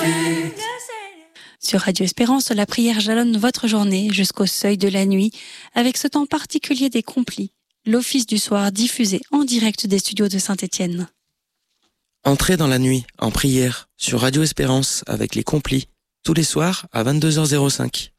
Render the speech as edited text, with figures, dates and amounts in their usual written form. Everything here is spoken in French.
Sur Radio Espérance, la prière jalonne votre journée jusqu'au seuil de la nuit avec ce temps particulier des complis, l'office du soir diffusé en direct des studios de Saint-Étienne. Entrez dans la nuit en prière sur Radio Espérance avec les complis tous les soirs à 22h05.